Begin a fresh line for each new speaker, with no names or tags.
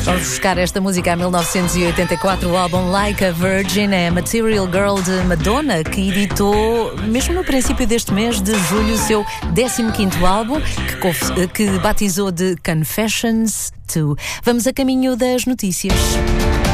Vamos buscar esta música a 1984, o álbum Like a Virgin, é Material Girl de Madonna, que editou, mesmo no princípio deste mês de julho, o seu 15º álbum, que batizou de Confessions 2. Vamos a caminho das notícias.